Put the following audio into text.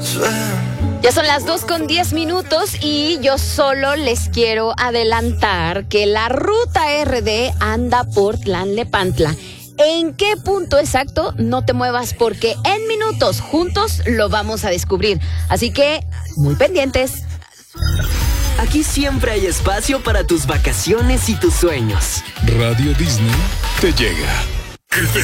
Ya son las 2:10 y yo solo les quiero adelantar que la ruta RD anda por Tlalnepantla. ¿En qué punto exacto? No te muevas porque en minutos juntos lo vamos a descubrir. Así que, muy pendientes. Aquí siempre hay espacio para tus vacaciones y tus sueños. Radio Disney te llega. El